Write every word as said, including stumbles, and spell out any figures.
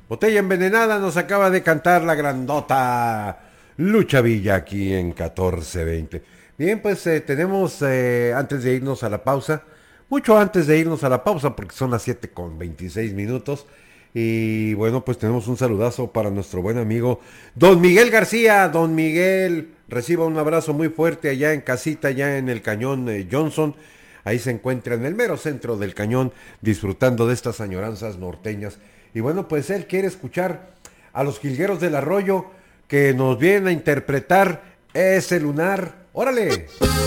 Botella envenenada nos acaba de cantar la grandota Lucha Villa aquí en catorce veinte. Bien, pues eh, tenemos, eh, antes de irnos a la pausa, mucho antes de irnos a la pausa, porque son las siete con veintiséis minutos. Y bueno, pues tenemos un saludazo para nuestro buen amigo Don Miguel García. Don Miguel, reciba un abrazo muy fuerte allá en casita, allá en el Cañón eh, Johnson. Ahí se encuentra en el mero centro del cañón, disfrutando de estas añoranzas norteñas. Y bueno, pues él quiere escuchar a los jilgueros del arroyo que nos vienen a interpretar ese lunar. ¡Órale!